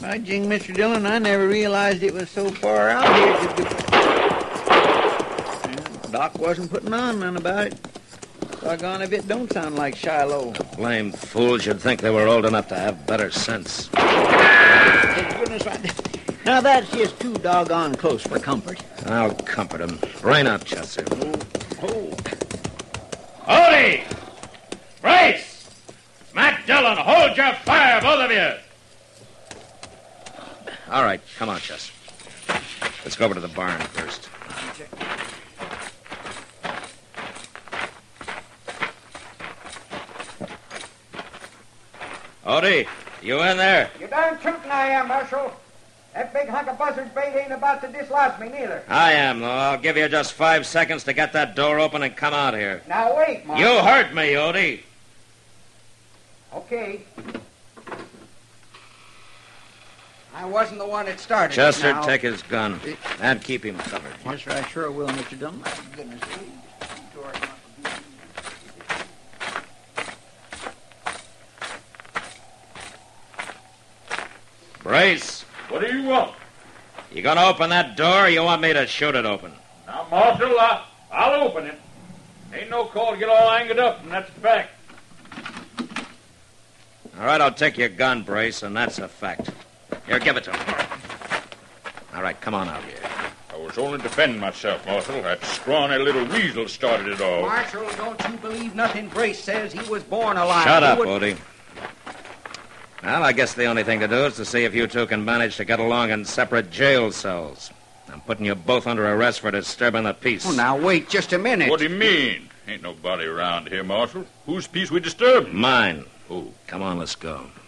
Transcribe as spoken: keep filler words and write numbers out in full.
By jing, Mister Dillon, I never realized it was so far out here to do... Yeah, Doc wasn't putting on none about it. Doggone if it don't sound like Shiloh. Blame fools, you'd think they were old enough to have better sense. Thank goodness, right. Now that's just too doggone close for comfort. I'll comfort him. Rain up, Chester. Oh. Odie! Brace! Matt Dillon, hold your fire, both of you! All right, come on, Chester. Let's go over to the barn first. Odie, you in there? You darn tootin' I am, Marshal. That big hunk of buzzard bait ain't about to dislodge me neither. I am, though. I'll give you just five seconds to get that door open and come out here. Now wait, Marshal. You hurt me, Odie. Okay. I wasn't the one that started. Chester, it now. take his gun and keep him covered. Yes, sir, I sure will, Mister Dillon. My goodness. Brace, What do you want? you gonna open that door or you want me to shoot it open? Now, Marshal, I, I'll open it. Ain't no call to get all angered up, and that's a fact. All right, I'll take your gun, Brace, and that's a fact. Here, give it to me. All right, come on out here. I was only defending myself, Marshal. That scrawny little weasel started it all. Marshal, don't you believe nothing Brace says. He was born alive. Shut He up, would... Odie. Well, I guess the only thing to do is to see if you two can manage to get along in separate jail cells. I'm putting you both under arrest for disturbing the peace. Oh, now wait just a minute. What do you mean? Ain't nobody around here, Marshal. Whose peace we disturbed? Mine. Who? Come on, let's go.